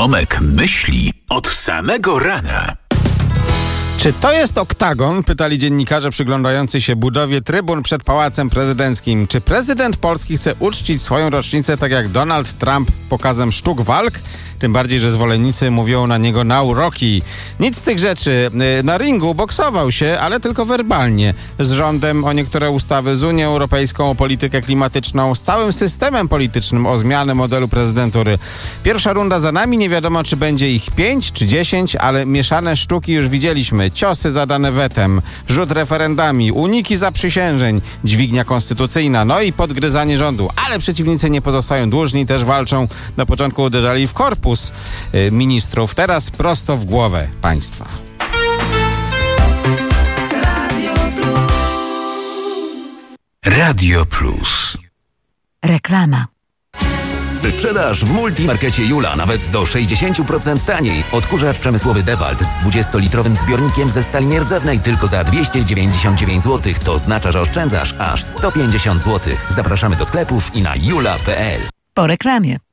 Tomek myśli od samego rana. Czy to jest oktagon? Pytali dziennikarze przyglądający się budowie trybun przed Pałacem Prezydenckim. Czy prezydent Polski chce uczcić swoją rocznicę tak jak Donald Trump pokazem sztuk walk? Tym bardziej, że zwolennicy mówią na niego now Rocky. Nic z tych rzeczy. Na ringu boksował się, ale tylko werbalnie. Z rządem o niektóre ustawy, z Unią Europejską o politykę klimatyczną, z całym systemem politycznym o zmianę modelu prezydentury. Pierwsza runda za nami, nie wiadomo czy będzie ich 5 czy 10, ale mieszane sztuki już widzieliśmy. Ciosy zadane wetem, rzut referendami, uniki zaprzysiężeń, dźwignia konstytucyjna, no i podgryzanie rządu. Ale przeciwnicy nie pozostają dłużni, też walczą. Na początku uderzali w korpus ministrów, teraz prosto w głowę państwa. Radio Plus. Reklama. Wyprzedaż w Multimarkecie Jula nawet do 60% taniej. Odkurzacz przemysłowy DeWalt z 20-litrowym zbiornikiem ze stali nierdzewnej tylko za 299 zł. To oznacza, że oszczędzasz aż 150 zł. Zapraszamy do sklepów i na jula.pl. Po reklamie.